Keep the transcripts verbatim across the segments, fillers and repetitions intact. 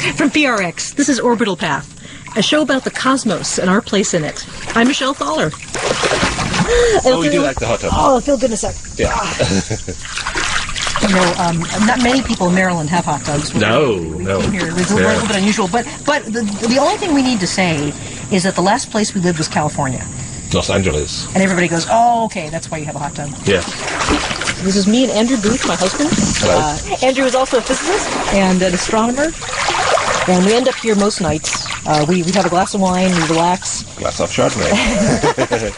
From P R X, this is Orbital Path, a show about the cosmos and our place in it. I'm Michelle Thaller. Oh, we do like the hot tub. Oh, feel good in a sec. Yeah. You know, um, not many people in Maryland have hot tubs. No, we no. Here. It's a little, Yeah. little bit unusual. But but the, the only thing we need to say is that the last place we lived was California. Los Angeles. And everybody goes, oh, okay, that's why you have a hot tub. Yeah. This is me and Andrew Booth, my husband. Hello. Uh, Andrew is also a physicist and an astronomer. And we end up here most nights. Uh, we, we have a glass of wine, we relax. Glass off Chardonnay.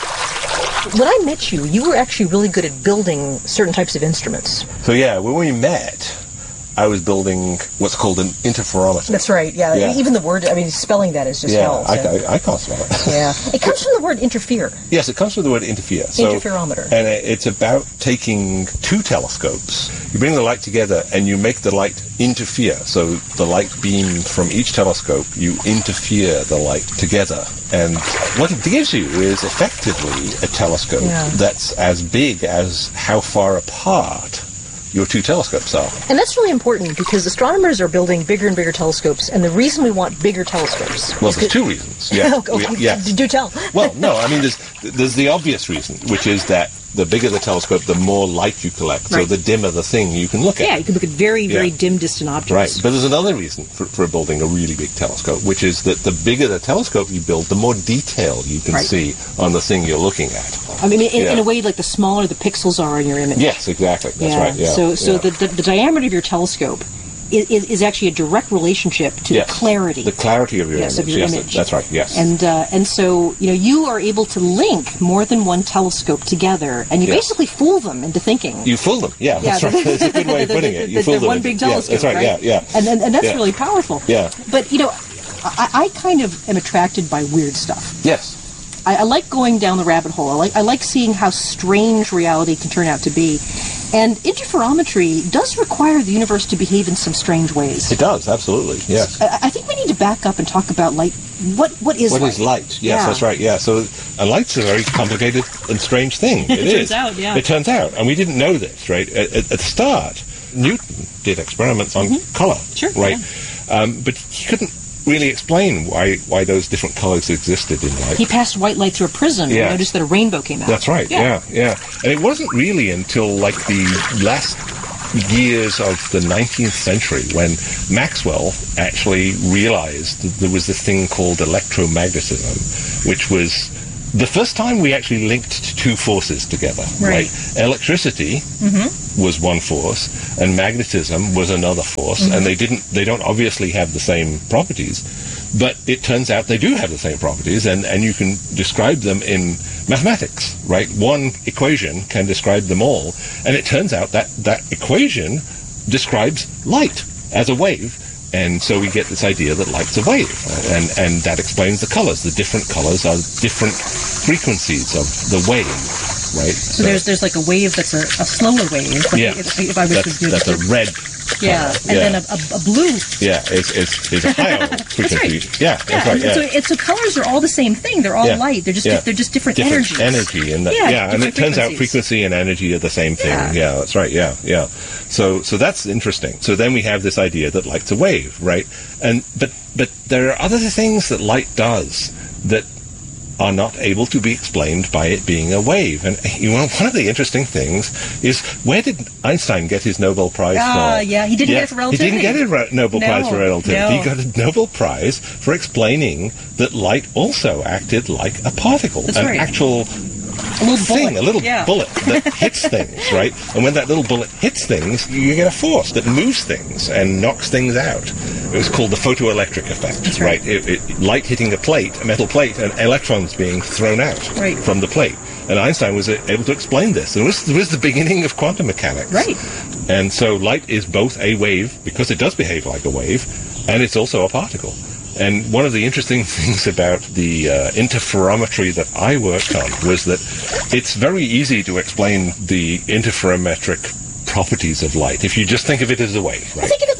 When I met you, you were actually really good at building certain types of instruments. So yeah, when we met, I was building what's called an interferometer. That's right, yeah. Yeah. Even the word, I mean, spelling that is just Yeah, hell. I, so- I, I can't spell it. Yeah. It comes from the word interfere. Yes, it comes from the word interfere. So, Interferometer. And it- it's about taking two telescopes. You bring the light together and you make the light interfere. So the light beam from each telescope, you interfere the light together. And what it gives you is effectively a telescope Yeah. that's as big as how far apart your two telescopes are. And that's really important because astronomers are building bigger and bigger telescopes, and the reason we want bigger telescopes... Well, is there's 'cause- two reasons. Yeah. Okay, We- yeah. do tell. Well, no, I mean, there's there's the obvious reason, which is that the bigger the telescope, the more light you collect. So Right. the dimmer the thing you can look at. Yeah, you can look at very, very Yeah. dim, distant objects. Right, but there's another reason for, for building a really big telescope, which is that the bigger the telescope you build, the more detail you can Right. see on the thing you're looking at. I mean, in, Yeah. in a way, like the smaller the pixels are in your image. Yes, exactly. That's yeah. right. Yeah. So, so yeah. the, the the diameter of your telescope is, is actually a direct relationship to Yes. the clarity. The clarity of your Yes, image. of your yes, image. that's right. Yes. And uh, and so you know you are able to link more than one telescope together, and you Yes. basically fool them into thinking. you fool them. Yeah, that's Yeah, right. That's a good way of the- putting the- it. You the- fool the them. one into- big yeah, telescope, that's right. right? Yeah, yeah. And and, and that's Yeah. really powerful. Yeah. But you know, I, I kind of am attracted by weird stuff. Yes. I, I like going down the rabbit hole. I like I like seeing how strange reality can turn out to be. And interferometry does require the universe to behave in some strange ways. It does. Absolutely. Yes. I, I think we need to back up and talk about light. What what is What light? is light? Yes, Yeah. that's right. Yeah. So, and light's a very complicated and strange thing. It, It is. turns out, yeah. It turns out, and we didn't know this, right? At, at, at the start, Newton did experiments on color, Mm-hmm. Sure, right? Um, but he couldn't really explain why why those different colors existed in light. He passed white light through a prism Yeah. and noticed that a rainbow came out. That's right. Yeah. yeah, And it wasn't really until like the last years of the nineteenth century when Maxwell actually realized that there was this thing called electromagnetism, which was the first time we actually linked two forces together. Right. Electricity was one force, and magnetism was another force, and they didn't. They don't obviously have the same properties. But it turns out they do have the same properties, and, and you can describe them in mathematics, right? One equation can describe them all, and it turns out that that equation describes light as a wave, and so we get this idea that light's a wave, and, and that explains the colors. The different colors are different frequencies of the wave, right? So there's there's like a wave that's a, a slower wave. Like yeah, If, if I was that's, to do that's a red. yeah, color. and yeah. then a, a, a blue. Yeah, it's it's, it's a higher frequency. Yeah, that's Yeah, right. and Yeah. so, and so colors are all the same thing. They're all Yeah. light. They're just Yeah. they're just different, different energies. energy and that, Yeah, yeah, and it different turns out frequencies. frequency and energy are the same thing. Yeah. Yeah. That's right. Yeah, yeah. So so that's interesting. So then we have this idea that light's a wave, right? And but but there are other things that light does that are not able to be explained by it being a wave. And you know, one of the interesting things is, where did Einstein get his Nobel Prize Ah, for? yeah, he didn't get it for relativity. He didn't get a re- Nobel No, Prize for relativity. no. He got a Nobel Prize for explaining that light also acted like a particle, That's an right. actual A little thing, bullet. a little Yeah. bullet that hits things, right? And when that little bullet hits things, you get a force that moves things and knocks things out. It was called the photoelectric effect, That's right. It, it, light hitting a plate, a metal plate, and electrons being thrown out Right. from the plate. And Einstein was able to explain this. And it was, it was the beginning of quantum mechanics. Right. And so light is both a wave, because it does behave like a wave, and it's also a particle. And one of the interesting things about the uh, interferometry that I worked on was that it's very easy to explain the interferometric properties of light if you just think of it as a wave, right? Think of it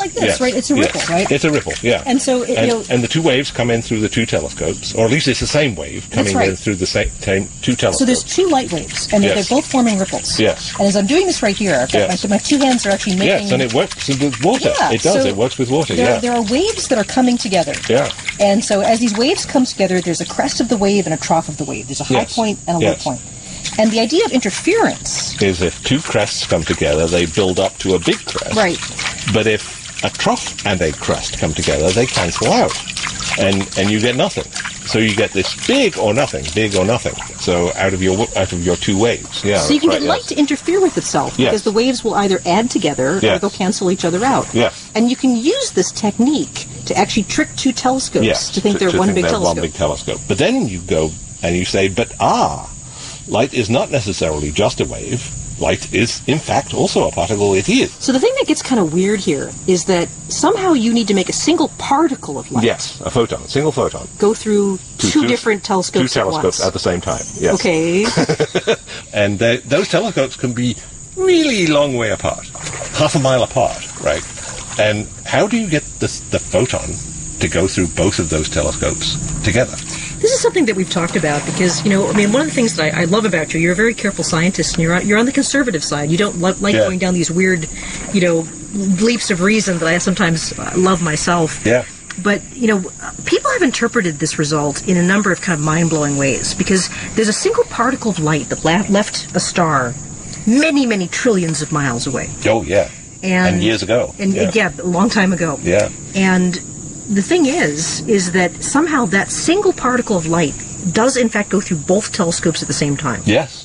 like this, Yes, right? It's a yes. ripple, right? It's a ripple, yeah. And so, it, and, you know, and the two waves come in through the two telescopes, or at least it's the same wave coming right. in through the same, same two telescopes. so there's two light waves, and Yes. they're both forming ripples. Yes. And as I'm doing this right here, I've got Yes. my, my two hands are actually making... Yes, and it works with water. Yeah, it does. so it works with water, there, yeah. there are waves that are coming together. Yeah. And so as these waves come together, there's a crest of the wave and a trough of the wave. There's a high Yes. point and a Yes. low point. And the idea of interference... Is if two crests come together, they build up to a big crest. Right. But if a trough and a crest come together, they cancel out. And and you get nothing. So you get this big or nothing, big or nothing. So out of your out of your two waves. Yeah. So you can right, get light yes. to interfere with itself Yes. because the waves will either add together or Yes. they'll cancel each other out. Yes. And you can use this technique to actually trick two telescopes Yes, to think to- they're to one think big they're telescope. one big telescope. But then you go and you say, but ah, light is not necessarily just a wave. Light is, in fact, also a particle. It is. So the thing that gets kind of weird here is that somehow you need to make a single particle of light Yes, a photon, a single photon. go through two, two- different telescopes Two telescopes at at once. the same time. Yes. Okay. And they, those telescopes can be really long way apart, half a mile apart, right? And how do you get the, the photon to go through both of those telescopes together? This is something that we've talked about because, you know, I mean, one of the things that I, I love about you, you're a very careful scientist, and you're on, you're on the conservative side. You don't lo- like Yeah. going down these weird, you know, leaps of reason that I sometimes uh, love myself. Yeah. But, you know, people have interpreted this result in a number of kind of mind-blowing ways because there's a single particle of light that la- left a star many, many trillions of miles away. Oh, yeah. And, And years ago. And, Yeah. yeah, a long time ago. Yeah. And the thing is, is that somehow that single particle of light does in fact go through both telescopes at the same time. Yes,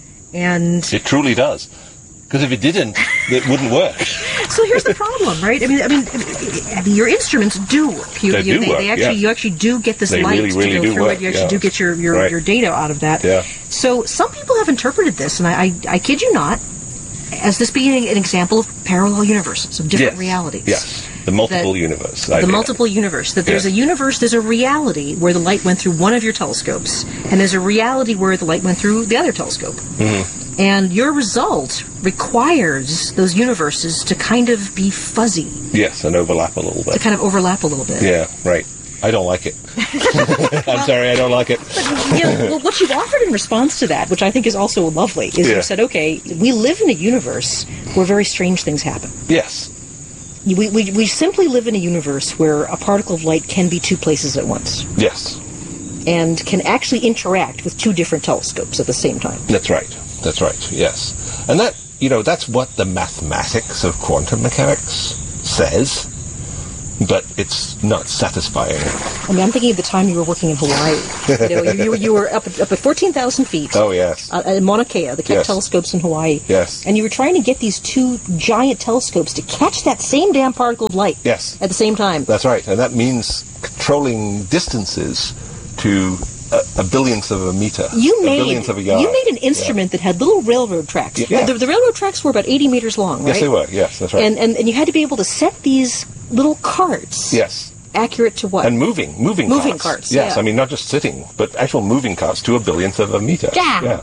And it truly does. Because if it didn't, it wouldn't work. so here's the problem, right? I mean, I mean, I mean your instruments do work. You, They you, do they, work, they actually, yeah. you actually do get this They light really, really to go do through work, it. You actually yeah. do get your, your, Right. your data out of that. Yeah. So some people have interpreted this, and I, I, I kid you not, as this being an example of parallel universes, of different Yes. realities. Yes. The multiple That- universe. The idea. multiple universe. That there's Yes. a universe, there's a reality where the light went through one of your telescopes, and there's a reality where the light went through the other telescope. Mm-hmm. And your result requires those universes to kind of be fuzzy, Yes, and overlap a little to bit. kind of overlap a little bit. Yeah, right. I don't like it. I'm sorry, I don't like it. You know, well, what you've offered in response to that, which I think is also lovely, is Yeah. you said, okay, we live in a universe where very strange things happen. Yes. We, we, we simply live in a universe where a particle of light can be two places at once Yes. and can actually interact with two different telescopes at the same time. That's right. That's right. Yes. And that, you know, that's what the mathematics of quantum mechanics says, but it's not satisfying. I mean, I'm thinking of the time you were working in Hawaii. You know, you, you, you were up at, up at fourteen thousand feet. Oh, yes. Uh, at Mauna Kea, the Keck Yes. telescopes in Hawaii. Yes. And you were trying to get these two giant telescopes to catch that same damn particle of light. Yes. At the same time. That's right. And that means controlling distances to a, a billionth of a meter. You a made billionth of a yard. you made an instrument that had little railroad tracks. Yeah. The, the railroad tracks were about eighty meters long, right? Yes, they were. Yes, that's right. And, and and you had to be able to set these little carts. yes. Accurate to what? And moving, moving, Moving carts. carts, Yes, yeah. I mean not just sitting, but actual moving carts to a billionth of a meter. Yeah. Yeah.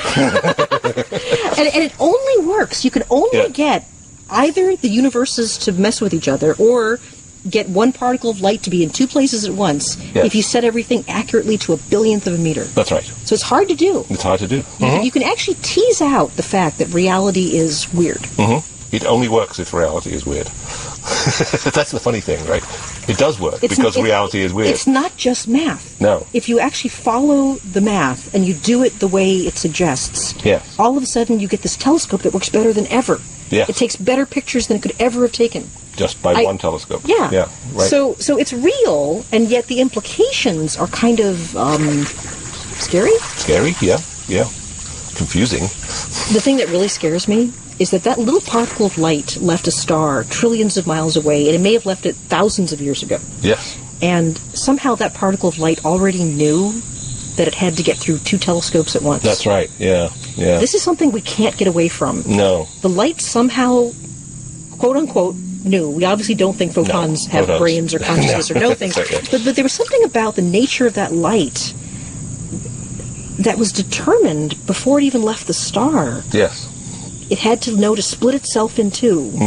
and, and it only works. You can only Yeah. get either the universes to mess with each other or get one particle of light to be in two places at once Yes. if you set everything accurately to a billionth of a meter. That's right. So it's hard to do. It's hard to do. You, can, you can actually tease out the fact that reality is weird. hmm It only works if reality is weird. That's the funny thing, right? It does work It's because n- it- reality is weird. It's not just math. No. If you actually follow the math and you do it the way it suggests, Yes. all of a sudden you get this telescope that works better than ever. Yes. It takes better pictures than it could ever have taken. Just by I- one telescope. Yeah. Yeah, right. So so it's real, and yet the implications are kind of um, scary. Scary, yeah, yeah. Confusing. The thing that really scares me is that that little particle of light left a star trillions of miles away, and it may have left it thousands of years ago. Yes. And somehow that particle of light already knew that it had to get through two telescopes at once. That's right, yeah, yeah. This is something we can't get away from. no. The light somehow, quote unquote, knew. We obviously don't think photons No, have photons. brains or consciousness No. or know things. Okay. But, but there was something about the nature of that light that was determined before it even left the star. Yes. It had to know to split itself in two Mm-hmm.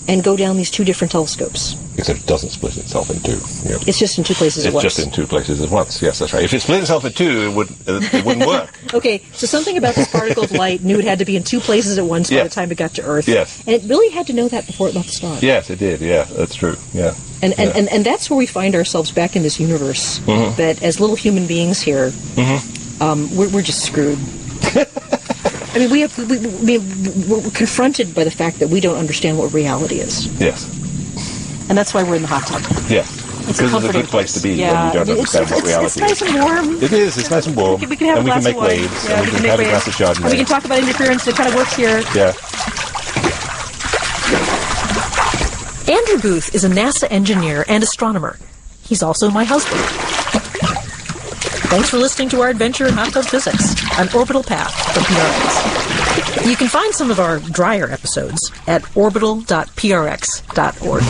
and go down these two different telescopes. Except it doesn't split itself in two. Yeah. It's just in two places it's at once. It's just in two places at once. Yes, that's right. If it split itself in two, it, would, uh, it wouldn't work. Okay, so something about this particle of light knew it had to be in two places at once by yes. the time it got to Earth. Yes. And it really had to know that before it left the star. Yes, it did. Yeah, that's true. Yeah. And and, yeah. and, and that's where we find ourselves back in this universe. Mm-hmm. That as little human beings here, mm-hmm. um, we're, we're just screwed. I mean, we have we, we, we're confronted by the fact that we don't understand what reality is. Yes. And that's why we're in the hot tub. Yes. It's because a it's a good place to be yeah. when you don't it's, understand it's, what it's, reality it's nice is. and warm. It is. It's nice and warm. We can, we can have and a we glass can make of wine. waves. Yeah, and we, we can, can have make a glass of waves. Chardonnay. And we can talk about interference. It kind of works here. Yeah. Andrew Booth is a NASA engineer and astronomer. He's also my husband. Thanks for listening to our adventure in hot tub physics, an orbital path from P R X. You can find some of our drier episodes at orbital dot p r x dot org.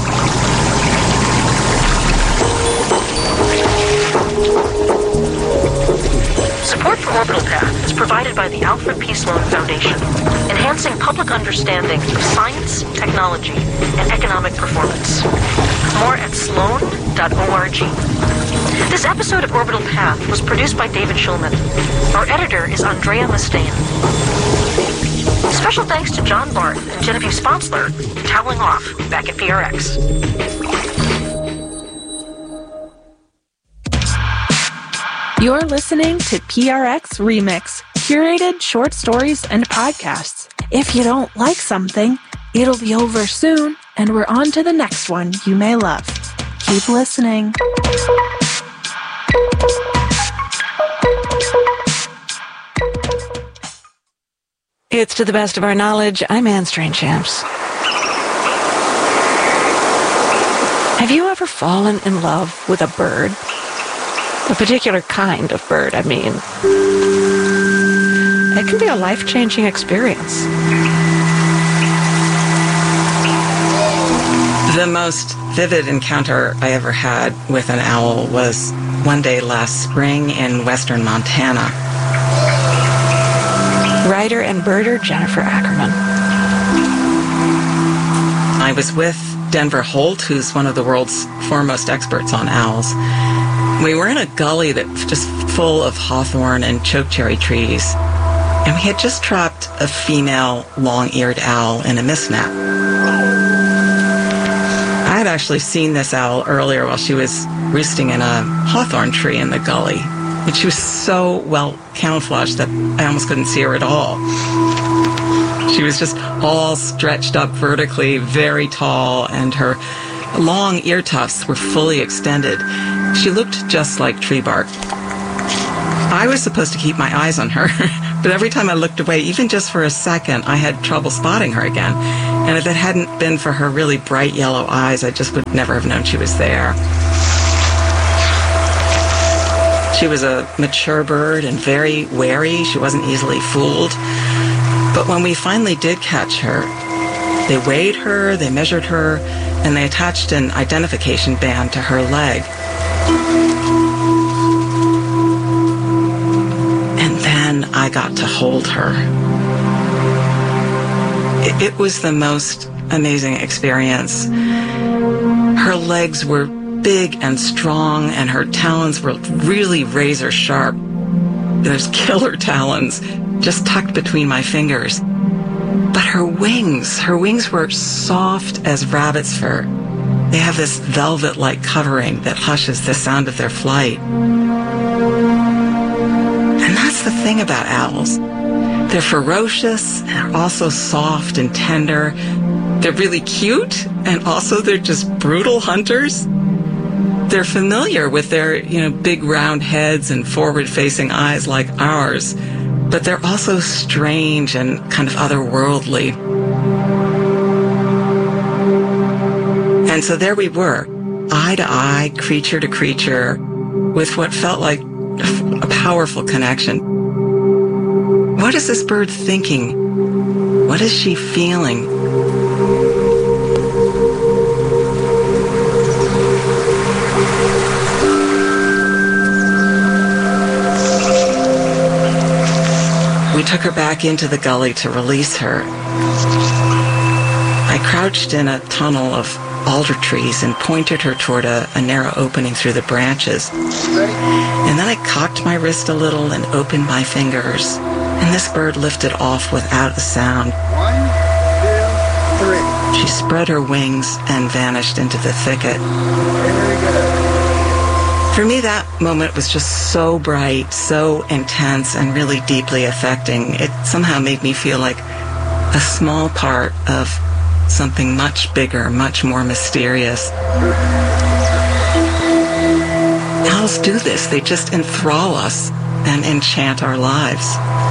Support for Orbital Path is provided by the Alfred P. Sloan Foundation, enhancing public understanding of science, technology, and economic performance. More at sloan dot org. This episode of Orbital Path was produced by David Schulman. Our editor is Andrea Mustaine. Special thanks to John Barth and Genevieve Sponsler, toweling off back at P R X. You're listening to P R X Remix, curated short stories and podcasts. If you don't like something, it'll be over soon, and we're on to the next one you may love. Keep listening. It's To the Best of Our Knowledge. I'm Anne Strainchamps. Have you ever fallen in love with a bird? A particular kind of bird, I mean. It can be a life-changing experience. The most vivid encounter I ever had with an owl was one day last spring in western Montana. Writer and birder Jennifer Ackerman. I was with Denver Holt, who's one of the world's foremost experts on owls. We were in a gully that was just full of hawthorn and chokecherry trees, and we had just trapped a female long-eared owl in a mist nap. I had actually seen this owl earlier while she was roosting in a hawthorn tree in the gully, but she was so well camouflaged that I almost couldn't see her at all. She was just all stretched up vertically, very tall, and her long ear tufts were fully extended. She looked just like tree bark. I was supposed to keep my eyes on her, but every time I looked away, even just for a second, I had trouble spotting her again. And if it hadn't been for her really bright yellow eyes, I just would never have known she was there. She was a mature bird and very wary. She wasn't easily fooled. But when we finally did catch her, they weighed her, they measured her, and they attached an identification band to her leg. And then I got to hold her. It, it was the most amazing experience. Her legs were big and strong, and her talons were really razor sharp. Those killer talons just tucked between my fingers. But her wings, her wings were soft as rabbit's fur. They have this velvet-like covering that hushes the sound of their flight. And that's the thing about owls. They're ferocious, and they're also soft and tender. They're really cute, and also they're just brutal hunters. They're familiar with their, you know, big round heads and forward-facing eyes like ours, but they're also strange and kind of otherworldly. And so there we were, eye to eye, creature to creature, with what felt like a powerful connection. What is this bird thinking? What is she feeling? We took her back into the gully to release her. I crouched in a tunnel of alder trees and pointed her toward a, a narrow opening through the branches. And then I cocked my wrist a little and opened my fingers, and this bird lifted off without a sound. One, two, three. She spread her wings and vanished into the thicket. Very good. For me, that moment was just so bright, so intense, and really deeply affecting. It somehow made me feel like a small part of something much bigger, much more mysterious. Owls do this. They just enthrall us and enchant our lives.